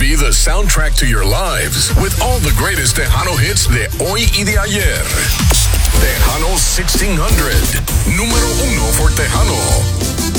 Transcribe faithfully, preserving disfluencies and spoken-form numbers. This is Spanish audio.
Be the soundtrack to your lives with all the greatest Tejano hits de hoy y de ayer. Tejano sixteen hundred, número uno for Tejano.